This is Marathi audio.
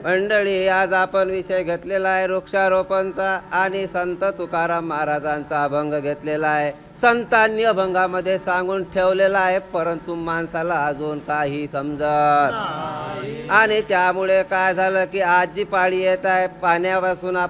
मंडळी, आज आपण विषय घेतलेला आहे वृक्षारोपणचा आणि संत तुकाराम महाराजांचा अभंग घेतलेला आहे. संतांनी अभंगामध्ये सांगून ठेवलेला आहे, परंतु माणसाला अजून काही समजत आणि त्यामुळे काय झालं की आज जी पाळी येत आहे पाण्यापासून